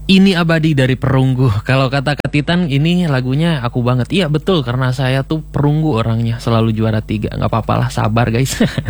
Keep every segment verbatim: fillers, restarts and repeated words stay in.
Ini Abadi dari Perunggu. Kalau kata Ketitan ini lagunya aku banget. Iya betul, karena saya tuh perunggu orangnya, selalu juara tiga. Gak apa-apa lah, sabar guys.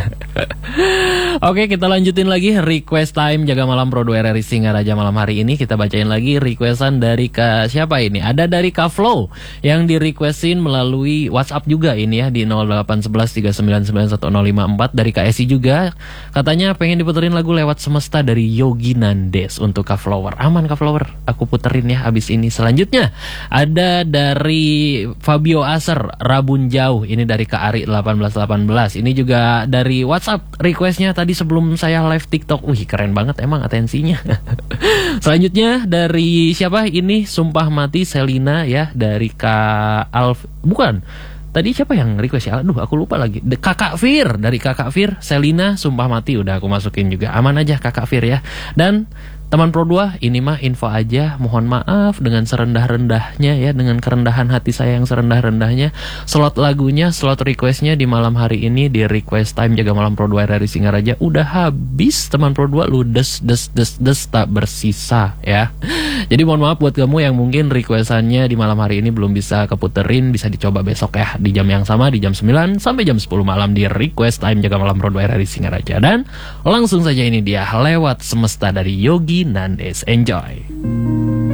Oke, kita lanjutin lagi request time Jaga Malam Pro dua R R I Singaraja malam hari ini. Kita bacain lagi requestan dari Kak siapa ini? Ada dari Kak Flow yang di requestin melalui WhatsApp juga ini ya, di nol delapan satu satu tiga sembilan sembilan satu nol lima empat. Dari Kak Esi juga, katanya pengen diputerin lagu Lewat Semesta dari Yogi Nandes untuk Kak Flower. Aman Kak Flower, aku puterin ya abis ini. Selanjutnya ada dari Fabio Aser, Rabun Jauh. Ini dari Kak Ari delapan belas delapan belas. Ini juga dari WhatsApp requestnya tadi sebelum saya live TikTok. Wih keren banget emang atensinya. Selanjutnya dari siapa ini? Sumpah Mati Selina ya, dari Kak Alf. Bukan, tadi siapa yang request ya? Aduh aku lupa lagi. De Kakak Fir, dari Kakak Fir, Selina Sumpah Mati udah aku masukin juga. Aman aja Kakak Fir ya. Dan teman Pro dua, ini mah info aja. Mohon maaf dengan serendah-rendahnya ya, dengan kerendahan hati saya yang serendah-rendahnya. Slot lagunya, slot requestnya di malam hari ini di request time Jaga Malam Pro dua R R I Singaraja udah habis teman Pro dua, ludes des des des tak bersisa ya. Jadi mohon maaf buat kamu yang mungkin requestannya di malam hari ini belum bisa keputerin, bisa dicoba besok ya di jam yang sama, di jam sembilan sampai jam sepuluh malam di request time Jaga Malam Pro dua R R I Singaraja. Dan langsung saja ini dia Lewat Semesta dari Yogi Nandes. Enjoy.